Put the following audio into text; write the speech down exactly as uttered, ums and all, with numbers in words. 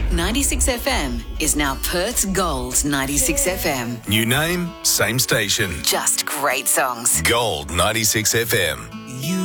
ninety-six F M is now Perth's Gold ninety-six F M. New name, same station. Just great songs. Gold ninety-six F M. You